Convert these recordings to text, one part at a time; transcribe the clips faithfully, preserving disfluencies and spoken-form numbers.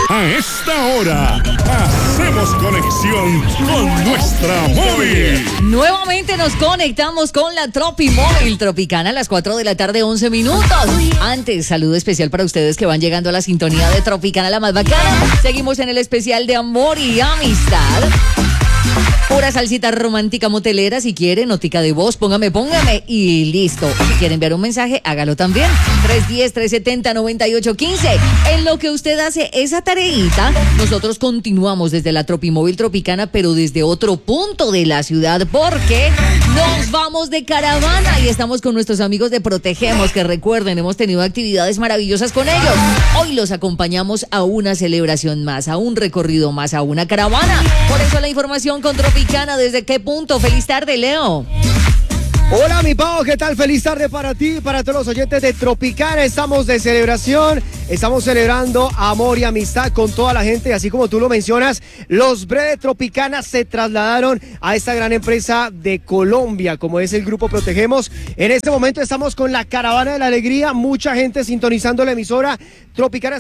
A esta hora, hacemos conexión con nuestra móvil. Nuevamente nos conectamos con la Tropi Móvil Tropicana a las cuatro de la tarde, once minutos. Antes, saludo especial para ustedes que van llegando a la sintonía de Tropicana, la más bacana. Seguimos en el especial de amor y amistad. Pura salsita romántica motelera, si quiere, notica de voz, póngame, póngame y listo. Si quiere enviar un mensaje, hágalo también. tres uno cero, tres siete cero, nueve ocho uno cinco. En lo que usted hace esa tareita, nosotros continuamos desde la Tropimóvil Tropicana, pero desde otro punto de la ciudad, porque nos vamos de caravana y estamos con nuestros amigos de Protegemos, que recuerden, hemos tenido actividades maravillosas con ellos. Hoy los acompañamos a una celebración más, a un recorrido más, a una caravana. Por eso la información con Tropicana. ¿Desde qué punto? Feliz tarde, Leo. Hola, mi Pau, ¿qué tal? Feliz tarde para ti y para todos los oyentes de Tropicana. Estamos de celebración, estamos celebrando amor y amistad con toda la gente. Así como tú lo mencionas, los Bre de Tropicana se trasladaron a esta gran empresa de Colombia, como es el Grupo Protegemos. En este momento estamos con la Caravana de la Alegría, mucha gente sintonizando la emisora Tropicana.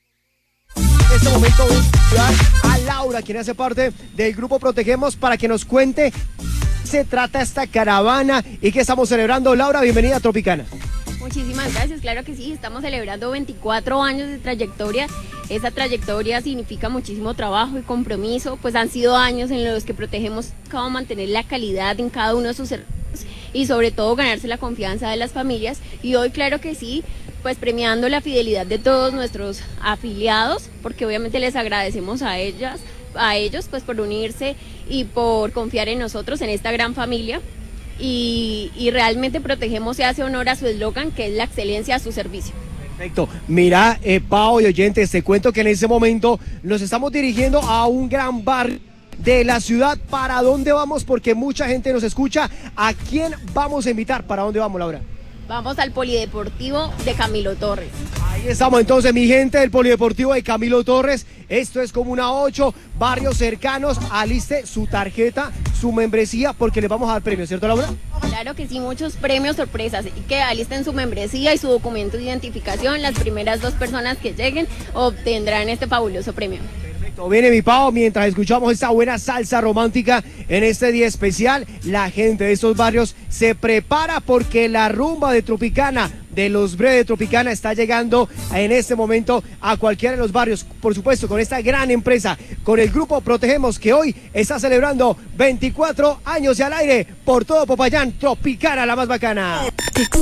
En este momento voy a dar a Laura, quien hace parte del Grupo Protegemos, para que nos cuente se trata esta caravana y que estamos celebrando. Laura, bienvenida a Tropicana. Muchísimas gracias, claro que sí, estamos celebrando veinticuatro años de trayectoria. Esa trayectoria significa muchísimo trabajo y compromiso, pues han sido años en los que Protegemos cómo mantener la calidad en cada uno de sus servicios y sobre todo ganarse la confianza de las familias. Y hoy, claro que sí, pues premiando la fidelidad de todos nuestros afiliados, porque obviamente les agradecemos a ellas, a ellos pues por unirse y por confiar en nosotros, en esta gran familia. Y, y realmente Protegemos se hace honor a su eslogan, que es la excelencia a su servicio. Perfecto. Mira, eh, Pau y oyentes, te cuento que en ese momento nos estamos dirigiendo a un gran barrio de la ciudad. ¿Para dónde vamos? Porque mucha gente nos escucha. ¿A quién vamos a invitar? ¿Para dónde vamos, Laura? Vamos al Polideportivo de Camilo Torres. Ahí estamos entonces, mi gente del Polideportivo de Camilo Torres. Esto es Comuna ocho, barrios cercanos. Aliste su tarjeta, su membresía, porque les vamos a dar premios, ¿cierto, Laura? Claro que sí, muchos premios sorpresas. Y que alisten su membresía y su documento de identificación. Las primeras dos personas que lleguen obtendrán este fabuloso premio. Viene mi Pau, mientras escuchamos esta buena salsa romántica en este día especial, la gente de estos barrios se prepara porque la rumba de Tropicana, de los Bre de Tropicana, está llegando en este momento a cualquiera de los barrios, por supuesto con esta gran empresa, con el Grupo Protegemos, que hoy está celebrando veinticuatro años y al aire por todo Popayán. Tropicana, la más bacana.